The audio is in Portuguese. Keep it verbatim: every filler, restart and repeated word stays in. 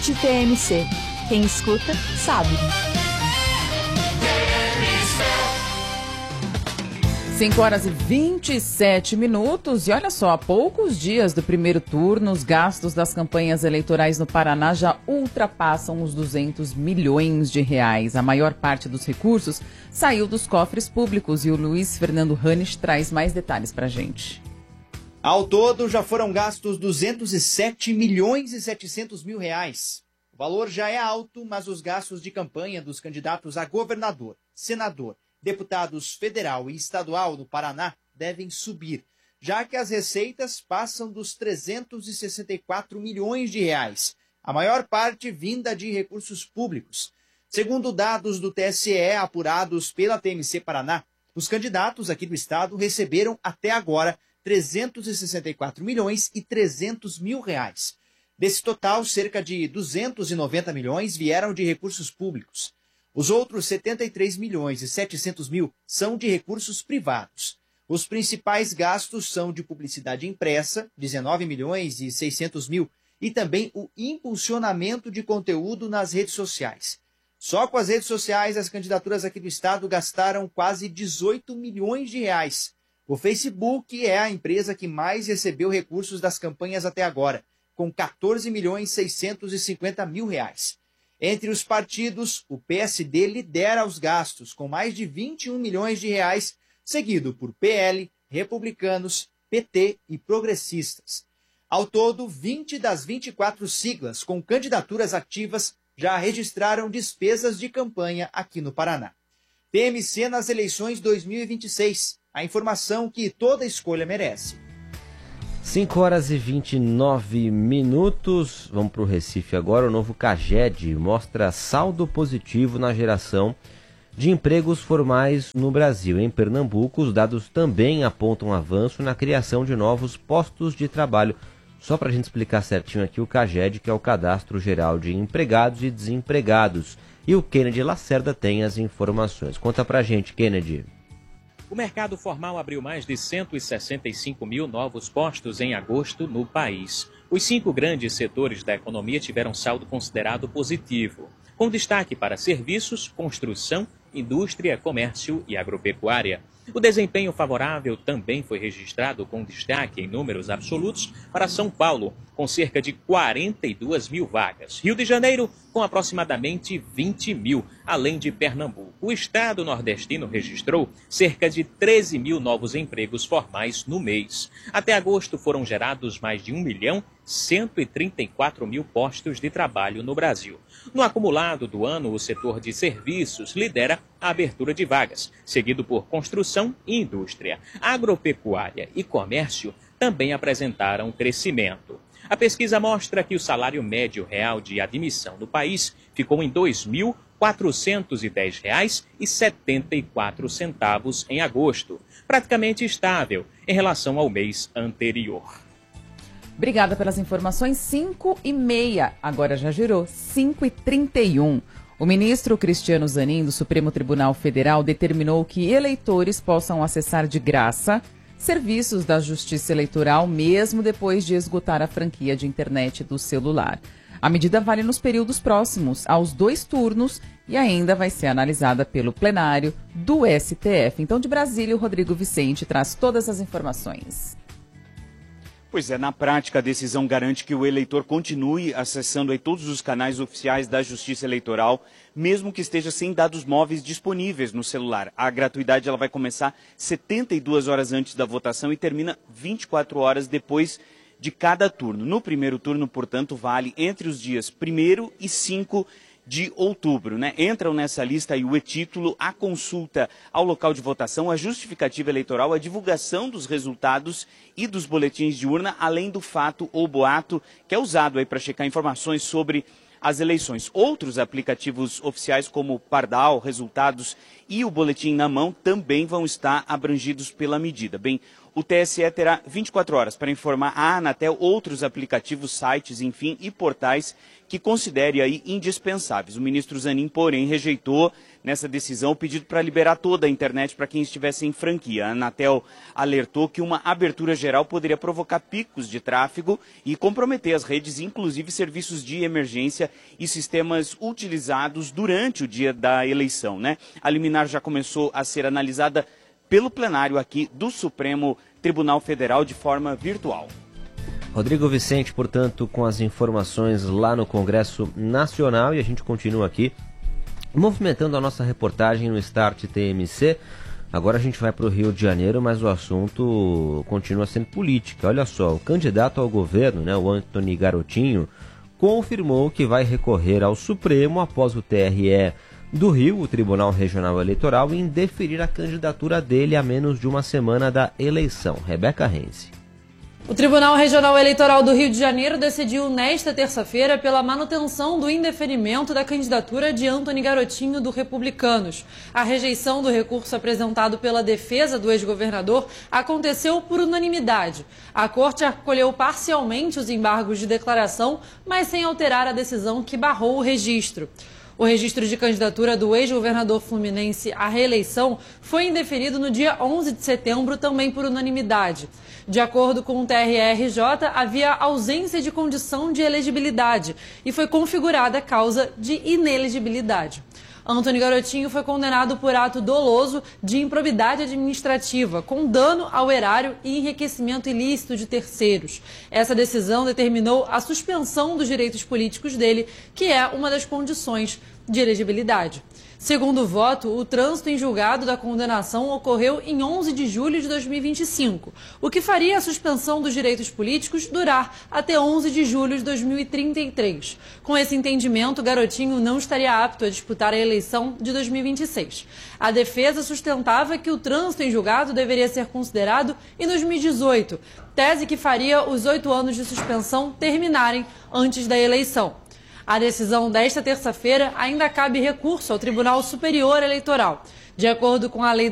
Escute T M C. Quem escuta, sabe. cinco horas e vinte e sete minutos. E olha só, há poucos dias do primeiro turno, os gastos das campanhas eleitorais no Paraná já ultrapassam os duzentos milhões de reais. A maior parte dos recursos saiu dos cofres públicos e o Luiz Fernando Hannes traz mais detalhes pra gente. Ao todo, já foram gastos duzentos e sete milhões e setecentos mil reais. O valor já é alto, mas os gastos de campanha dos candidatos a governador, senador, deputados federal e estadual no Paraná devem subir, já que as receitas passam dos trezentos e sessenta e quatro milhões de reais, a maior parte vinda de recursos públicos. Segundo dados do T S E apurados pela T M C Paraná, os candidatos aqui do estado receberam até agora trezentos e sessenta e quatro milhões e trezentos mil reais. Desse total, cerca de duzentos e noventa milhões vieram de recursos públicos. Os outros setenta e três milhões e setecentos mil são de recursos privados. Os principais gastos são de publicidade impressa, dezenove milhões e seiscentos mil, e também o impulsionamento de conteúdo nas redes sociais. Só com as redes sociais, as candidaturas aqui do estado gastaram quase dezoito milhões de reais. O Facebook é a empresa que mais recebeu recursos das campanhas até agora, com quatorze milhões seiscentos e cinquenta mil reais. Entre os partidos, o P S D lidera os gastos, com mais de vinte e um milhões de reais, seguido por P L, Republicanos, P T e Progressistas. Ao todo, vinte das vinte e quatro siglas com candidaturas ativas já registraram despesas de campanha aqui no Paraná. T M C nas eleições dois mil e vinte e seis, a informação que toda escolha merece. cinco horas e vinte e nove minutos, vamos para o Recife agora. O novo CAGED mostra saldo positivo na geração de empregos formais no Brasil. Em Pernambuco, os dados também apontam avanço na criação de novos postos de trabalho. Só para a gente explicar certinho aqui, o CAGED, que é o Cadastro Geral de Empregados e Desempregados. E o Kennedy Lacerda tem as informações. Conta para a gente, Kennedy. O mercado formal abriu mais de cento e sessenta e cinco mil novos postos em agosto no país. Os cinco grandes setores da economia tiveram saldo considerado positivo, com destaque para serviços, construção, indústria, comércio e agropecuária. O desempenho favorável também foi registrado com destaque em números absolutos para São Paulo, com cerca de quarenta e duas mil vagas. Rio de Janeiro, com aproximadamente vinte mil, além de Pernambuco. O estado nordestino registrou cerca de treze mil novos empregos formais no mês. Até agosto foram gerados mais de um milhão cento e trinta e quatro mil postos de trabalho no Brasil. No acumulado do ano, o setor de serviços lidera a abertura de vagas, seguido por construção e indústria. Agropecuária e comércio também apresentaram crescimento. A pesquisa mostra que o salário médio real de admissão no país ficou em dois mil quatrocentos e dez reais e setenta e quatro centavos em agosto, praticamente estável em relação ao mês anterior. Obrigada pelas informações. cinco e meia, agora já girou, cinco e trinta e um. O ministro Cristiano Zanin, do Supremo Tribunal Federal, determinou que eleitores possam acessar de graça serviços da Justiça Eleitoral, mesmo depois de esgotar a franquia de internet do celular. A medida vale nos períodos próximos aos dois turnos e ainda vai ser analisada pelo plenário do S T F. Então, de Brasília, o Rodrigo Vicente traz todas as informações. Pois é, na prática, a decisão garante que o eleitor continue acessando aí todos os canais oficiais da Justiça Eleitoral, mesmo que esteja sem dados móveis disponíveis no celular. A gratuidade ela vai começar setenta e duas horas antes da votação e termina vinte e quatro horas depois de cada turno. No primeiro turno, portanto, vale entre os dias primeiro e cinco de outubro, né? Entram nessa lista aí o e-título, a consulta ao local de votação, a justificativa eleitoral, a divulgação dos resultados e dos boletins de urna, além do fato ou boato que é usado aí para checar informações sobre as eleições. Outros aplicativos oficiais como Pardal, Resultados e o Boletim na Mão também vão estar abrangidos pela medida. Bem, o T S E terá vinte e quatro horas para informar a Anatel, outros aplicativos, sites, enfim, e portais que considere aí indispensáveis. O ministro Zanin, porém, rejeitou nessa decisão o pedido para liberar toda a internet para quem estivesse em franquia. A Anatel alertou que uma abertura geral poderia provocar picos de tráfego e comprometer as redes, inclusive serviços de emergência e sistemas utilizados durante o dia da eleição, né? A liminar já começou a ser analisada pelo plenário aqui do Supremo Tribunal Federal de forma virtual. Rodrigo Vicente, portanto, com as informações lá no Congresso Nacional, e a gente continua aqui movimentando a nossa reportagem no Start T M C. Agora a gente vai para o Rio de Janeiro, mas o assunto continua sendo política. Olha só, o candidato ao governo, né, o Antony Garotinho, confirmou que vai recorrer ao Supremo após o T R E do Rio, o Tribunal Regional Eleitoral, indeferir a candidatura dele a menos de uma semana da eleição. Rebeca Rense. O Tribunal Regional Eleitoral do Rio de Janeiro decidiu nesta terça-feira pela manutenção do indeferimento da candidatura de Antony Garotinho do Republicanos. A rejeição do recurso apresentado pela defesa do ex-governador aconteceu por unanimidade. A corte acolheu parcialmente os embargos de declaração, mas sem alterar a decisão que barrou o registro. O registro de candidatura do ex-governador fluminense à reeleição foi indeferido no dia onze de setembro, também por unanimidade. De acordo com o T R R J, havia ausência de condição de elegibilidade e foi configurada a causa de inelegibilidade. Antony Garotinho foi condenado por ato doloso de improbidade administrativa, com dano ao erário e enriquecimento ilícito de terceiros. Essa decisão determinou a suspensão dos direitos políticos dele, que é uma das condições de elegibilidade. Segundo o voto, o trânsito em julgado da condenação ocorreu em onze de julho de dois mil e vinte e cinco, o que faria a suspensão dos direitos políticos durar até onze de julho de dois mil e trinta e três. Com esse entendimento, Garotinho não estaria apto a disputar a eleição de dois mil e vinte e seis. A defesa sustentava que o trânsito em julgado deveria ser considerado em dois mil e dezoito, tese que faria os oito anos de suspensão terminarem antes da eleição. A decisão desta terça-feira ainda cabe recurso ao Tribunal Superior Eleitoral. De acordo com a lei